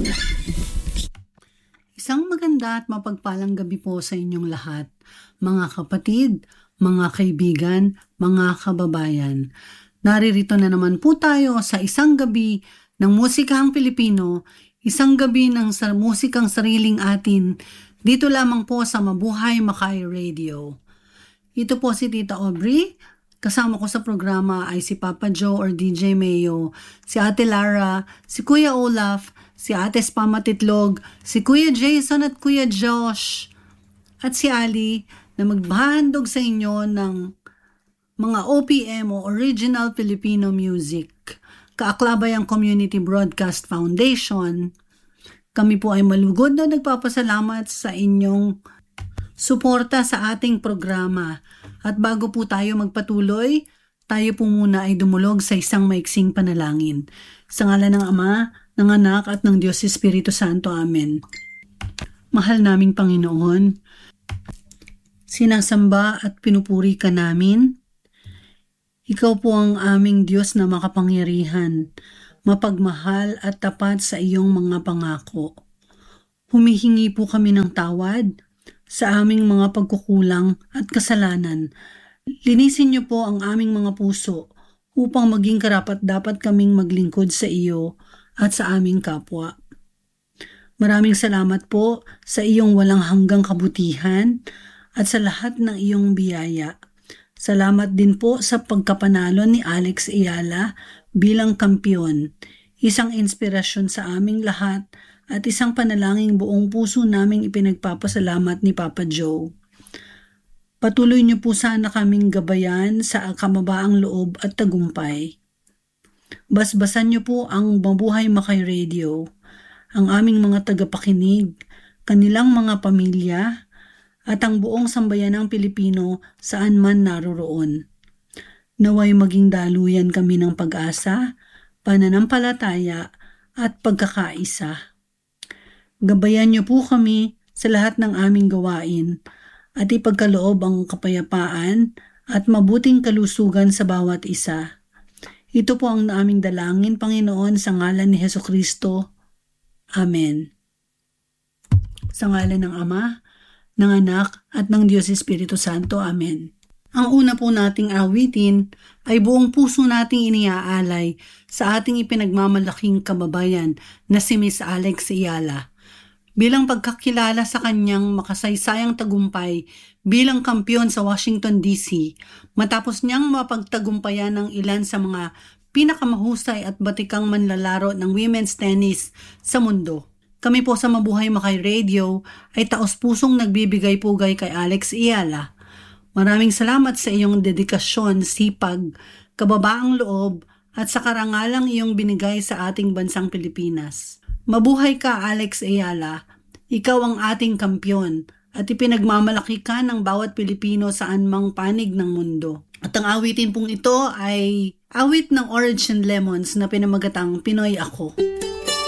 Isang maganda at mapagpalang gabi po sa inyong lahat, mga kapatid, mga kaibigan, mga kababayan. Naririto na naman po tayo sa isang gabi ng musikang Pilipino, isang gabi ng musikang sariling atin, dito lamang po sa Mabuhay Makay Radio. Ito po si Tita Aubrey. Kasama ko sa programa ay si Papa Joe or DJ Mayo, si Ate Lara, si Kuya Olaf, si Ate Spama Titlog, si Kuya Jason at Kuya Josh, at si Ali na magbahandog sa inyo ng mga OPM o Original Filipino Music. Kaaklabay ang Community Broadcast Foundation. Kami po ay malugod na nagpapasalamat sa inyong suporta sa ating programa. At bago po tayo magpatuloy, tayo po muna ay dumulog sa isang maiksing panalangin. Sa ngalan ng Ama, ng Anak at ng Diyos Espiritu Santo. Amen. Mahal naming Panginoon, sinasamba at pinupuri ka namin. Ikaw po ang aming Diyos na makapangyarihan, mapagmahal at tapat sa iyong mga pangako. Humihingi po kami ng tawad sa aming mga pagkukulang at kasalanan. Linisin niyo po ang aming mga puso upang maging karapat-dapat kaming maglingkod sa iyo at sa aming kapwa. Maraming salamat po sa iyong walang hanggang kabutihan at sa lahat ng iyong biyaya. Salamat din po sa pagkapanalo ni Alex Ayala bilang kampiyon, isang inspirasyon sa aming lahat at isang panalangin buong puso naming ipinagpapasalamat ni Papa Joe. Patuloy niyo po sana kaming gabayan sa kamabaang loob at tagumpay. Basbasan niyo po ang Mabuhay Makay Radio, ang aming mga tagapakinig, kanilang mga pamilya, at ang buong sambayanang Pilipino saan man naroroon. Naway maging daluyan kami ng pag-asa, pananampalataya, at pagkakaisa. Gabayan niyo po kami sa lahat ng aming gawain at ipagkaloob ang kapayapaan at mabuting kalusugan sa bawat isa. Ito po ang aming dalangin, Panginoon, sa ngalan ni Hesukristo. Amen. Sa ngalan ng Ama, ng Anak, at ng Diyos Espiritu Santo. Amen. Ang una po nating awitin ay buong puso nating iniaalay sa ating ipinagmamalaking kababayan na si Miss Alex Ayala. Bilang pagkakilala sa kanyang makasaysayang tagumpay bilang kampiyon sa Washington DC, matapos niyang mapagtagumpayan ng ilan sa mga pinakamahusay at batikang manlalaro ng women's tennis sa mundo. Kami po sa Mabuhay Makay Radio ay taos-pusong nagbibigay pugay kay Alex Ayala. Maraming salamat sa iyong dedikasyon, sipag, kababaang loob at sa karangalang iyong binigay sa ating bansang Pilipinas. Mabuhay ka, Alex Ayala. Ikaw ang ating kampiyon at ipinagmamalaki ka ng bawat Pilipino saan mang panig ng mundo. At ang awitin pong ito ay awit ng Orange and Lemons na pinamagatang Pinoy Ako.